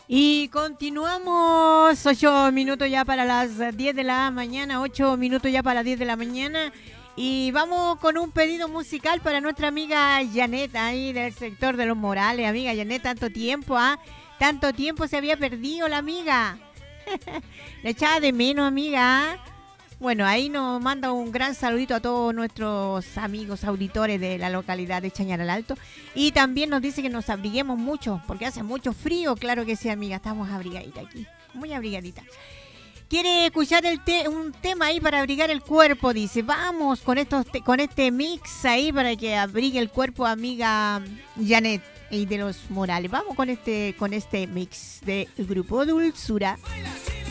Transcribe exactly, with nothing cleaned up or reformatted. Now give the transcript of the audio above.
Y continuamos, ocho minutos ya para las diez de la mañana, ocho minutos ya para las diez de la mañana. Y vamos con un pedido musical para nuestra amiga Janet, ahí del sector de Los Morales. Amiga Janet, tanto tiempo, ¿ah? Tanto tiempo se había perdido la amiga. Le echaba de menos, amiga. ¿Ah? Bueno, ahí nos manda un gran saludito a todos nuestros amigos auditores de la localidad de Chañaral Alto. Y también nos dice que nos abriguemos mucho, porque hace mucho frío. Claro que sí, amiga, estamos abrigaditas aquí, muy abrigaditas. Quiere escuchar el te un tema ahí para abrigar el cuerpo, dice. Vamos con, estos con este mix ahí para que abrigue el cuerpo, amiga Janet y de los Morales. Vamos con este, con este mix del grupo Dulzura.